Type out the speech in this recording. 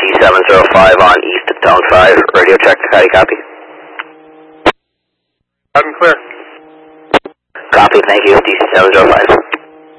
DC-705 on East of Zone 5, radio check, how do you copy? Loud and clear. Copy, thank you, DC-705.